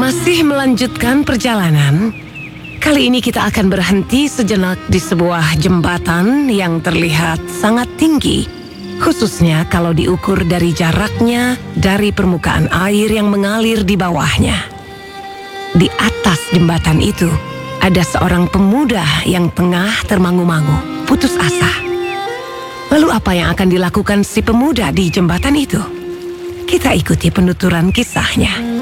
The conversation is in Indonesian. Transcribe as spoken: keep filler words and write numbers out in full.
Masih melanjutkan perjalanan. Kali ini kita akan berhenti sejenak di sebuah jembatan yang terlihat sangat tinggi, khususnya kalau diukur dari jaraknya dari permukaan air yang mengalir di bawahnya. Di atas jembatan itu, ada seorang pemuda yang tengah termangu-mangu, putus asa. Lalu apa yang akan dilakukan si pemuda di jembatan itu? Kita ikuti penuturan kisahnya.